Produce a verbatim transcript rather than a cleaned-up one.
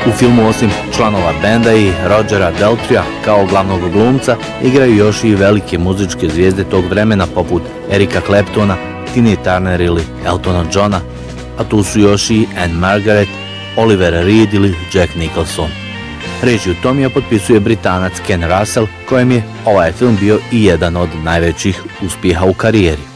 U filmu osim članova benda i Rodgera Daltrya kao glavnog glumca igraju još i velike muzičke zvijezde tog vremena poput Erika Claptona, Tina Turner ili Eltona Johna, a tu su još i Anne Margaret, Oliver Reed ili Jack Nicholson. Režiju Tomija potpisuje Britanac Ken Russell, kojem je ovaj film bio i jedan od najvećih uspjeha u karijeri.